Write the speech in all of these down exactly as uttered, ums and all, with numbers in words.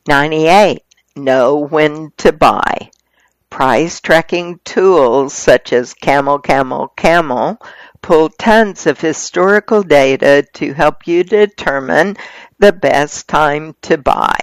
ninety-eight. Know when to buy. Price tracking tools such as Camel Camel Camel pull tons of historical data to help you determine the best time to buy.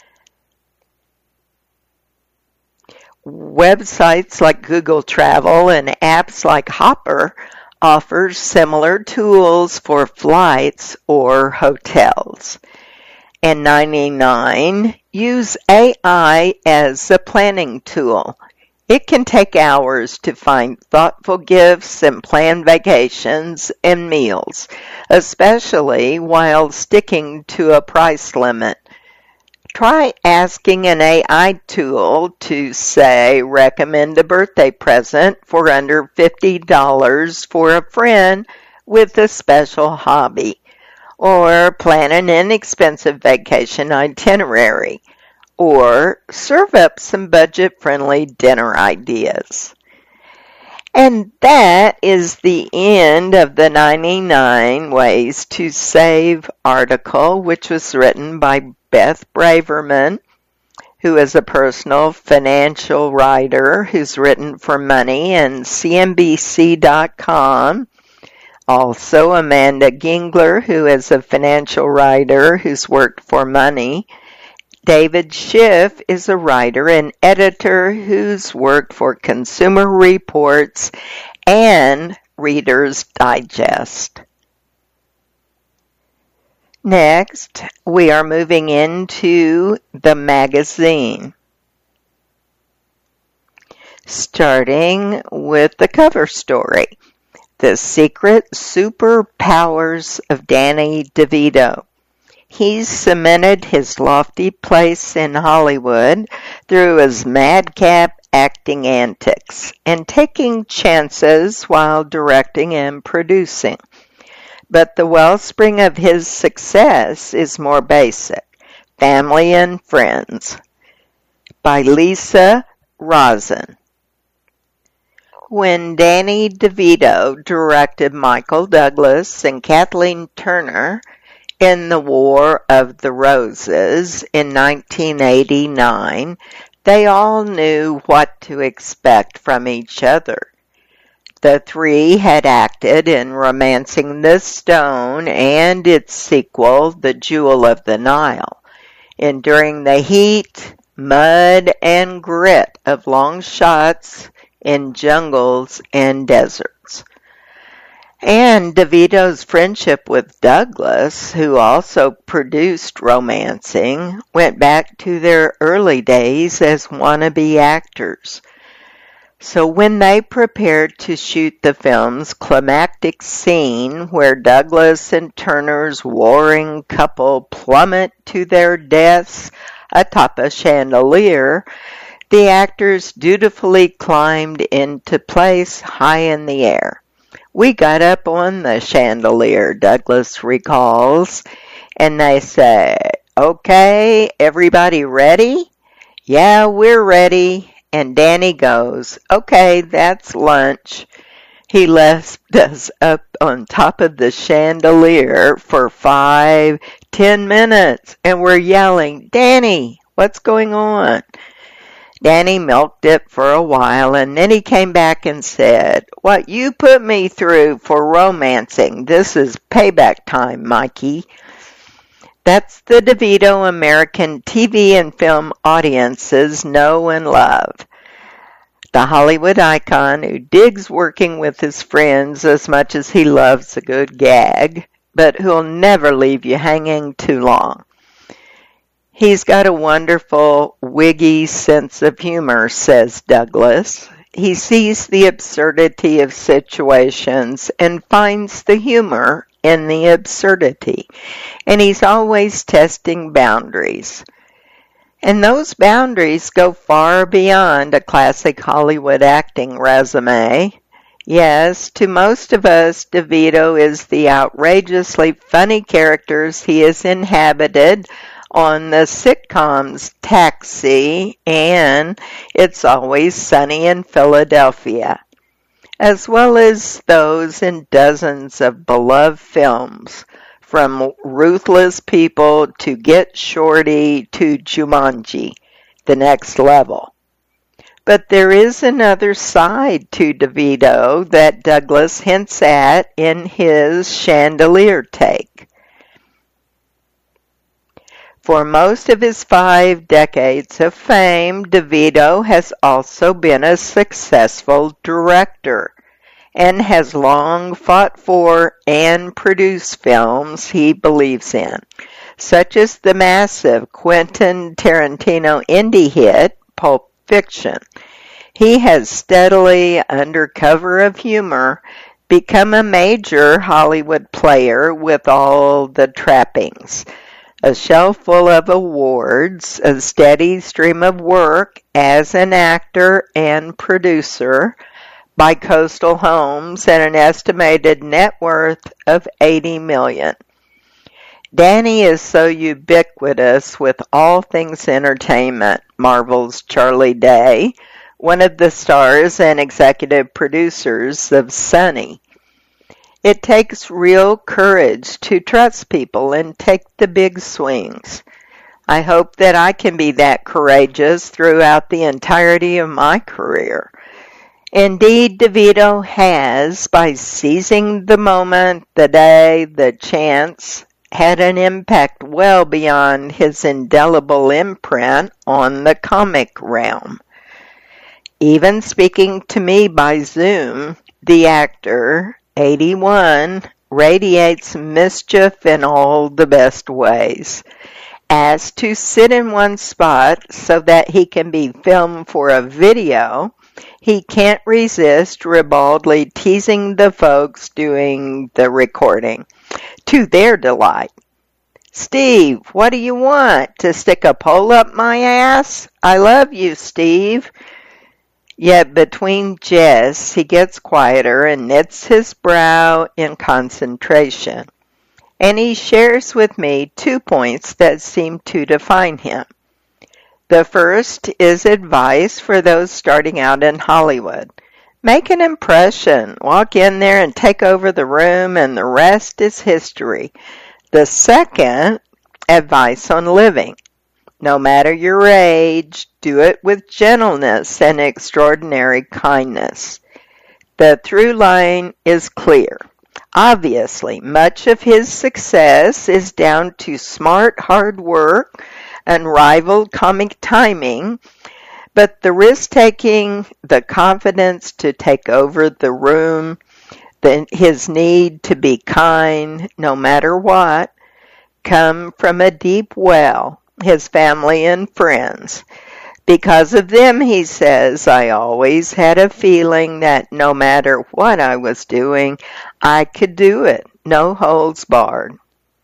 Websites like Google Travel and apps like Hopper offer similar tools for flights or hotels. And ninety-nine, use A I as a planning tool. It can take hours to find thoughtful gifts and plan vacations and meals, especially while sticking to a price limit. Try asking an A I tool to, say, recommend a birthday present for under fifty dollars for a friend with a special hobby, or plan an inexpensive vacation itinerary, or serve up some budget-friendly dinner ideas. And that is the end of the ninety-nine Ways to Save article, which was written by Beth Braverman, who is a personal financial writer who's written for Money and C N B C dot com. Also, Amanda Gingler, who is a financial writer who's worked for Money. David Schiff is a writer and editor who's worked for Consumer Reports and Reader's Digest. Next, we are moving into the magazine, starting with the cover story, The Secret Superpowers of Danny DeVito. He's cemented his lofty place in Hollywood through his madcap acting antics and taking chances while directing and producing. But the wellspring of his success is more basic: family and friends. By Lisa Rosen. When Danny DeVito directed Michael Douglas and Kathleen Turner in The War of the Roses in nineteen eighty-nine, they all knew what to expect from each other. The three had acted in Romancing the Stone and its sequel, The Jewel of the Nile, enduring the heat, mud, and grit of long shots in jungles and deserts. And DeVito's friendship with Douglas, who also produced Romancing, went back to their early days as wannabe actors. So when they prepared to shoot the film's climactic scene where Douglas and Turner's warring couple plummet to their deaths atop a chandelier, the actors dutifully climbed into place high in the air. "We got up on the chandelier," Douglas recalls, and they say, "Okay, everybody ready?" "Yeah, we're ready." And Danny goes, "Okay, that's lunch." He left us up on top of the chandelier for five, ten minutes, and we're yelling, "Danny, what's going on?" Danny milked it for a while, and then he came back and said, "What you put me through for Romancing, this is payback time, Mikey." That's the DeVito American T V and film audiences know and love. The Hollywood icon who digs working with his friends as much as he loves a good gag, but who'll never leave you hanging too long. He's got a wonderful, wiggy sense of humor, says Douglas. He sees the absurdity of situations and finds the humor in the absurdity. And he's always testing boundaries. And those boundaries go far beyond a classic Hollywood acting resume. Yes, to most of us, DeVito is the outrageously funny characters he has inhabited on the sitcoms Taxi and It's Always Sunny in Philadelphia, as well as those in dozens of beloved films, from Ruthless People to Get Shorty to Jumanji, the next level. But there is another side to DeVito that Douglas hints at in his Chandelier take. For most of his five decades of fame, DeVito has also been a successful director and has long fought for and produced films he believes in, such as the massive Quentin Tarantino indie hit Pulp Fiction. He has steadily, under cover of humor, become a major Hollywood player with all the trappings. A shelf full of awards, a steady stream of work as an actor and producer, bi-coastal homes, and an estimated net worth of eighty million dollars. Danny is so ubiquitous with all things entertainment, marvels Charlie Day, one of the stars and executive producers of Sunny. It takes real courage to trust people and take the big swings. I hope that I can be that courageous throughout the entirety of my career. Indeed, DeVito has, by seizing the moment, the day, the chance, had an impact well beyond his indelible imprint on the comic realm. Even speaking to me by Zoom, the actor, eighty-one, radiates mischief in all the best ways. As to sit in one spot so that he can be filmed for a video, he can't resist ribaldly teasing the folks doing the recording, to their delight. "Steve, what do you want? To stick a pole up my ass? I love you, Steve." Yet between jests, he gets quieter and knits his brow in concentration. And he shares with me two points that seem to define him. The first is advice for those starting out in Hollywood. Make an impression, walk in there and take over the room, and the rest is history. The second, advice on living. No matter your age, do it with gentleness and extraordinary kindness. The through line is clear. Obviously, much of his success is down to smart, hard work, unrivaled comic timing, but the risk-taking, the confidence to take over the room, the, his need to be kind, no matter what, come from a deep well, his family and friends. Because of them, he says, I always had a feeling that no matter what I was doing, I could do it, no holds barred.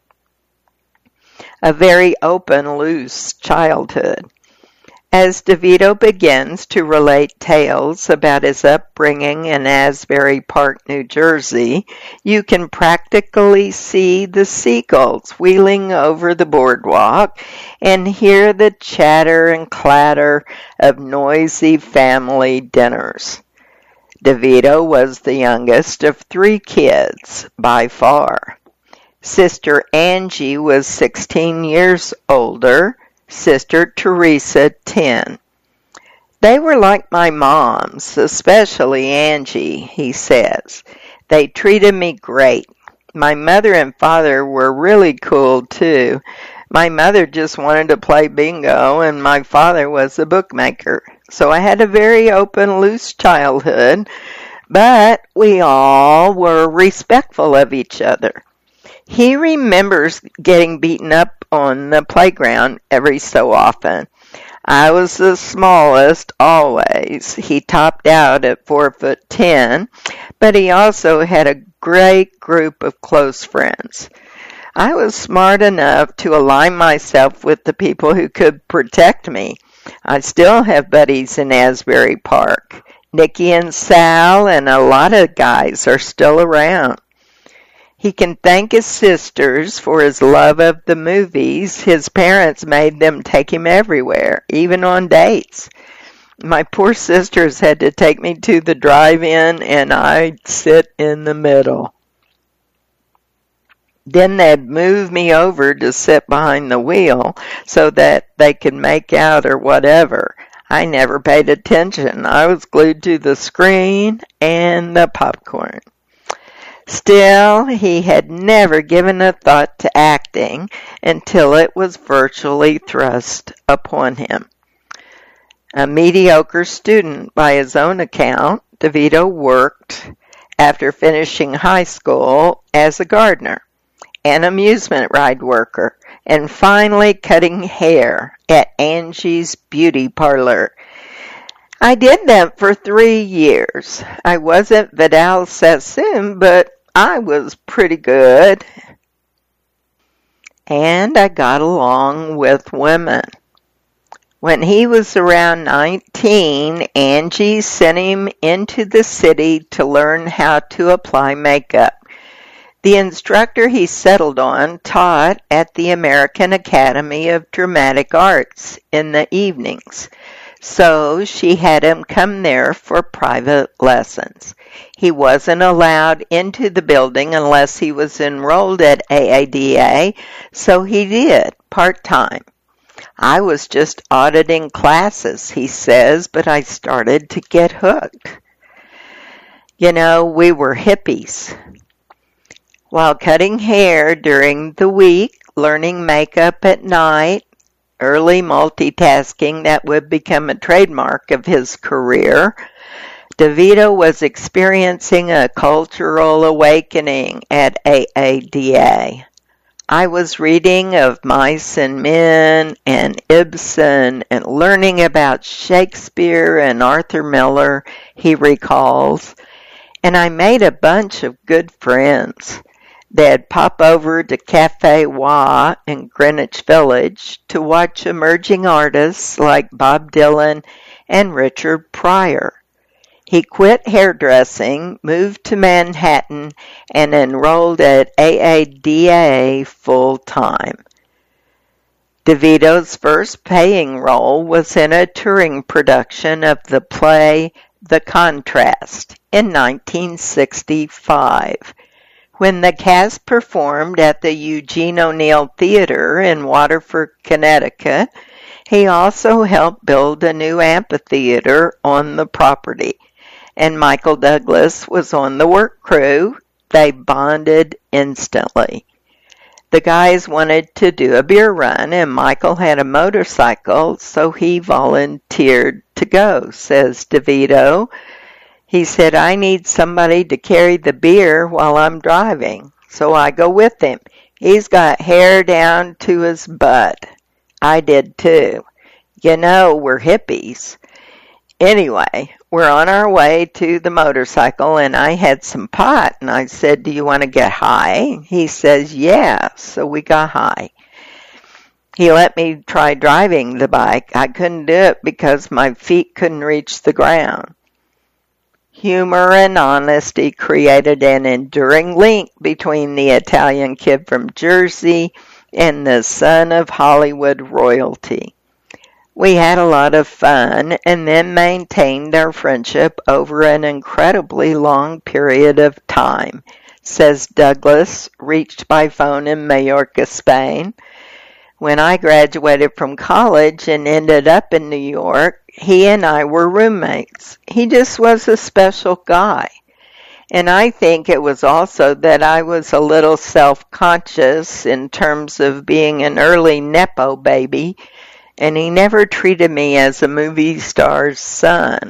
A very open, loose childhood. As DeVito begins to relate tales about his upbringing in Asbury Park, New Jersey, you can practically see the seagulls wheeling over the boardwalk and hear the chatter and clatter of noisy family dinners. DeVito was the youngest of three kids, by far. Sister Angie was sixteen years older, Sister Teresa ten. They were like my moms, especially Angie, he says. They treated me great. My mother and father were really cool, too. My mother just wanted to play bingo, and my father was a bookmaker. So I had a very open, loose childhood, but we all were respectful of each other. He remembers getting beaten up on the playground every so often. I was the smallest always. He topped out at four foot ten, but he also had a great group of close friends. I was smart enough to align myself with the people who could protect me. I still have buddies in Asbury Park. Nicky and Sal and a lot of guys are still around. He can thank his sisters for his love of the movies. His parents made them take him everywhere, even on dates. My poor sisters had to take me to the drive-in, and I'd sit in the middle. Then they'd move me over to sit behind the wheel so that they could make out or whatever. I never paid attention. I was glued to the screen and the popcorn. Still, he had never given a thought to acting until it was virtually thrust upon him. A mediocre student by his own account, DeVito worked after finishing high school as a gardener, an amusement ride worker, and finally cutting hair at Angie's Beauty Parlor. I did that for three years. I wasn't Vidal Sassoon, but I was pretty good. And I got along with women. When he was around nineteen, Angie sent him into the city to learn how to apply makeup. The instructor he settled on taught at the American Academy of Dramatic Arts in the evenings, so she had him come there for private lessons. He wasn't allowed into the building unless he was enrolled at A A D A, so he did, part-time. I was just auditing classes, he says, but I started to get hooked. You know, we were hippies. While cutting hair during the week, learning makeup at night, early multitasking that would become a trademark of his career, DeVito was experiencing a cultural awakening at A A D A. I was reading of Mice and Men and Ibsen and learning about Shakespeare and Arthur Miller, he recalls, and I made a bunch of good friends. They'd pop over to Cafe Wa in Greenwich Village to watch emerging artists like Bob Dylan and Richard Pryor. He quit hairdressing, moved to Manhattan, and enrolled at A A D A full-time. DeVito's first paying role was in a touring production of the play The Contrast in nineteen sixty-five. When the cast performed at the Eugene O'Neill Theater in Waterford, Connecticut, he also helped build a new amphitheater on the property, and Michael Douglas was on the work crew. They bonded instantly. The guys wanted to do a beer run, and Michael had a motorcycle, so he volunteered to go, says DeVito. He said, I need somebody to carry the beer while I'm driving, so I go with him. He's got hair down to his butt. I did too. You know, we're hippies. Anyway, we're on our way to the motorcycle, and I had some pot, and I said, do you want to get high? He says, yeah, so we got high. He let me try driving the bike. I couldn't do it because my feet couldn't reach the ground. Humor and honesty created an enduring link between the Italian kid from Jersey and the son of Hollywood royalty. We had a lot of fun and then maintained our friendship over an incredibly long period of time, says Douglas, reached by phone in Mallorca, Spain. When I graduated from college and ended up in New York, he and I were roommates. He just was a special guy. And I think it was also that I was a little self-conscious in terms of being an early Nepo baby, and he never treated me as a movie star's son.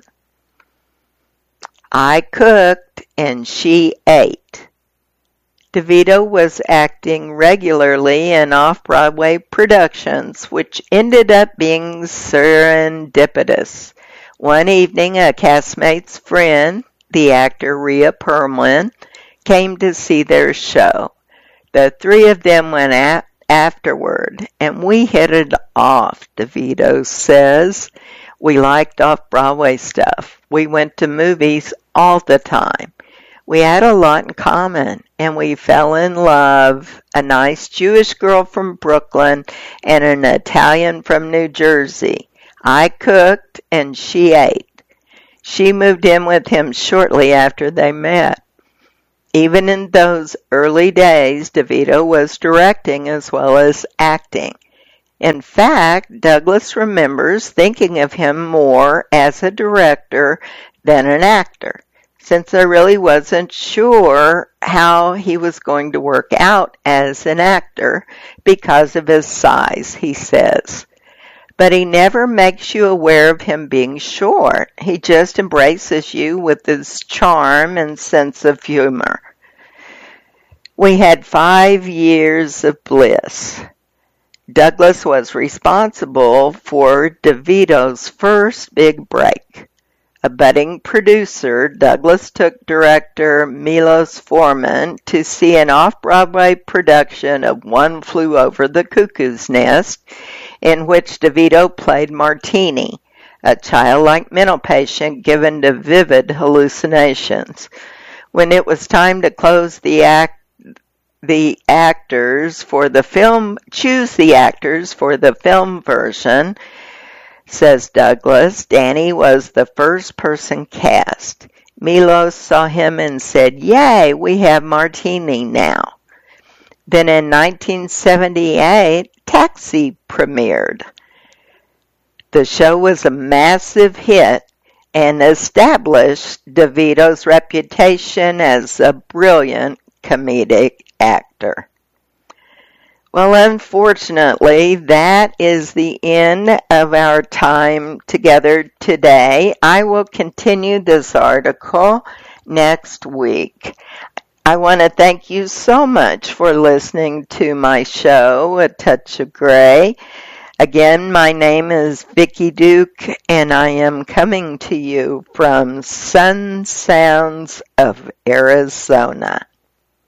I cooked and she ate. DeVito was acting regularly in off-Broadway productions, which ended up being serendipitous. One evening, a castmate's friend, the actor Rhea Perlman, came to see their show. The three of them went out afterward, and we hit it off, DeVito says. We liked off-Broadway stuff. We went to movies all the time. We had a lot in common, and we fell in love, a nice Jewish girl from Brooklyn and an Italian from New Jersey. I cooked, and she ate. She moved in with him shortly after they met. Even in those early days, DeVito was directing as well as acting. In fact, Douglas remembers thinking of him more as a director than an actor, since I really wasn't sure how he was going to work out as an actor because of his size, he says. But he never makes you aware of him being short. He just embraces you with his charm and sense of humor. We had five years of bliss. Douglas was responsible for DeVito's first big break. A budding producer, Douglas took director Milos Forman to see an off-Broadway production of One Flew Over the Cuckoo's Nest, in which DeVito played Martini, a childlike mental patient given to vivid hallucinations. When it was time to close the act, the actors for the film, choose the actors for the film version, says Douglas, Danny was the first person cast. Milos saw him and said, "Yay, we have Martini now." Then in nineteen seventy-eight, Taxi premiered. The show was a massive hit and established DeVito's reputation as a brilliant comedic actor. Well, unfortunately, that is the end of our time together today. I will continue this article next week. I want to thank you so much for listening to my show, A Touch of Gray. Again, my name is Vicki Duke, and I am coming to you from Sun Sounds of Arizona.